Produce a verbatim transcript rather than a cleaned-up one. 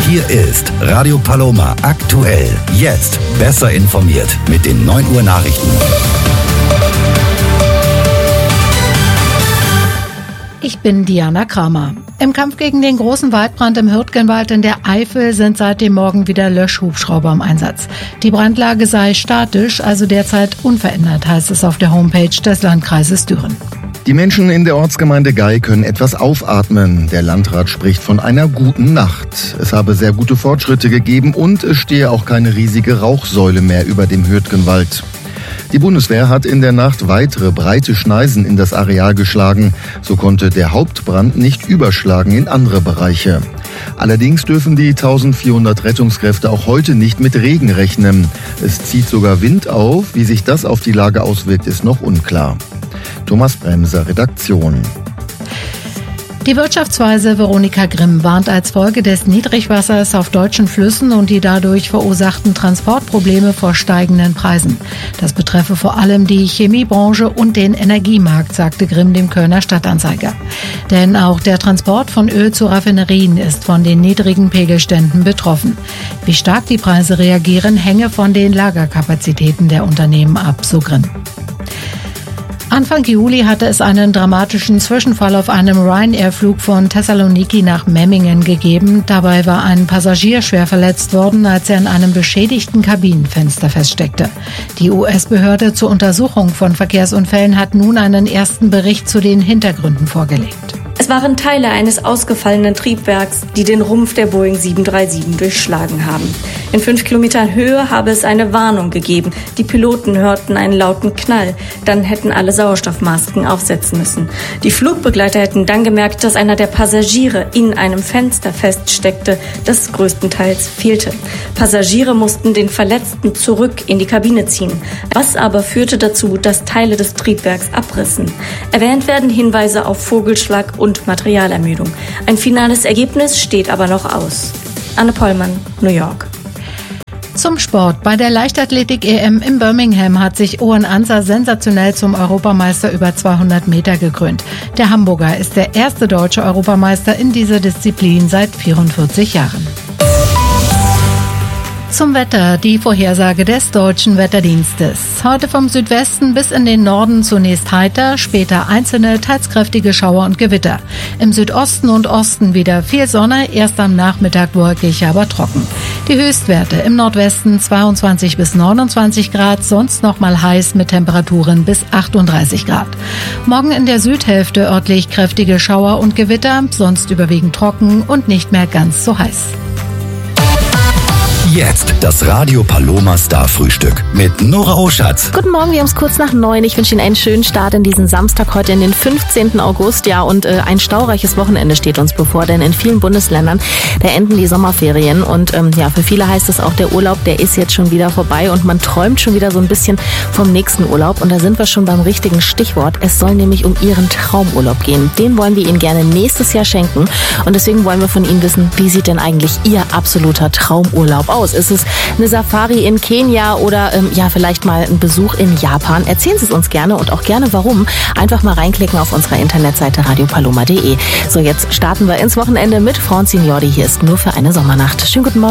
Hier ist Radio Paloma aktuell. Jetzt besser informiert mit den neun Uhr Nachrichten. Ich bin Diana Kramer. Im Kampf gegen den großen Waldbrand im Hürtgenwald in der Eifel sind seit dem Morgen wieder Löschhubschrauber im Einsatz. Die Brandlage sei statisch, also derzeit unverändert, heißt es auf der Homepage des Landkreises Düren. Die Menschen in der Ortsgemeinde Gei können etwas aufatmen. Der Landrat spricht von einer guten Nacht. Es habe sehr gute Fortschritte gegeben und es stehe auch keine riesige Rauchsäule mehr über dem Hürtgenwald. Die Bundeswehr hat in der Nacht weitere breite Schneisen in das Areal geschlagen. So konnte der Hauptbrand nicht überschlagen in andere Bereiche. Allerdings dürfen die eintausendvierhundert Rettungskräfte auch heute nicht mit Regen rechnen. Es zieht sogar Wind auf. Wie sich das auf die Lage auswirkt, ist noch unklar. Thomas Bremser, Redaktion. Die Wirtschaftsweise Veronika Grimm warnt als Folge des Niedrigwassers auf deutschen Flüssen und die dadurch verursachten Transportprobleme vor steigenden Preisen. Das betreffe vor allem die Chemiebranche und den Energiemarkt, sagte Grimm dem Kölner Stadtanzeiger. Denn auch der Transport von Öl zu Raffinerien ist von den niedrigen Pegelständen betroffen. Wie stark die Preise reagieren, hänge von den Lagerkapazitäten der Unternehmen ab, so Grimm. Anfang Juli hatte es einen dramatischen Zwischenfall auf einem Ryanair-Flug von Thessaloniki nach Memmingen gegeben. Dabei war ein Passagier schwer verletzt worden, als er in einem beschädigten Kabinenfenster feststeckte. Die U S-Behörde zur Untersuchung von Verkehrsunfällen hat nun einen ersten Bericht zu den Hintergründen vorgelegt. Es waren Teile eines ausgefallenen Triebwerks, die den Rumpf der Boeing sieben drei sieben durchschlagen haben. In fünf Kilometern Höhe habe es eine Warnung gegeben. Die Piloten hörten einen lauten Knall. Dann hätten alle Sauerstoffmasken aufsetzen müssen. Die Flugbegleiter hätten dann gemerkt, dass einer der Passagiere in einem Fenster feststeckte, das größtenteils fehlte. Passagiere mussten den Verletzten zurück in die Kabine ziehen. Was aber führte dazu, dass Teile des Triebwerks abrissen. Erwähnt werden Hinweise auf Vogelschlag und und Materialermüdung. Ein finales Ergebnis steht aber noch aus. Anne Pollmann, New York. Zum Sport. Bei der Leichtathletik-E M in Birmingham hat sich Owen Anser sensationell zum Europameister über zweihundert Meter gekrönt. Der Hamburger ist der erste deutsche Europameister in dieser Disziplin seit vierundvierzig Jahren. Zum Wetter, die Vorhersage des Deutschen Wetterdienstes. Heute vom Südwesten bis in den Norden zunächst heiter, später einzelne, teils kräftige Schauer und Gewitter. Im Südosten und Osten wieder viel Sonne, erst am Nachmittag wolkig, aber trocken. Die Höchstwerte im Nordwesten zweiundzwanzig bis neunundzwanzig Grad, sonst noch mal heiß mit Temperaturen bis achtunddreißig Grad. Morgen in der Südhälfte örtlich kräftige Schauer und Gewitter, sonst überwiegend trocken und nicht mehr ganz so heiß. Jetzt das Radio Paloma Star Frühstück mit Nora Oschatz. Guten Morgen, wir haben es kurz nach neun. Ich wünsche Ihnen einen schönen Start in diesen Samstag, heute in den fünfzehnten August. Ja, und äh, ein staureiches Wochenende steht uns bevor, denn in vielen Bundesländern, da enden die Sommerferien. Und ähm, ja, für viele heißt es auch, der Urlaub, der ist jetzt schon wieder vorbei und man träumt schon wieder so ein bisschen vom nächsten Urlaub. Und da sind wir schon beim richtigen Stichwort. Es soll nämlich um Ihren Traumurlaub gehen. Den wollen wir Ihnen gerne nächstes Jahr schenken. Und deswegen wollen wir von Ihnen wissen, wie sieht denn eigentlich Ihr absoluter Traumurlaub aus? Ist es eine Safari in Kenia oder ähm, ja vielleicht mal ein Besuch in Japan? Erzählen Sie es uns gerne und auch gerne warum. Einfach mal reinklicken auf unserer Internetseite radio paloma punkt de. So, jetzt starten wir ins Wochenende mit Frauen Signori. Hier ist nur für eine Sommernacht. Schönen guten Morgen.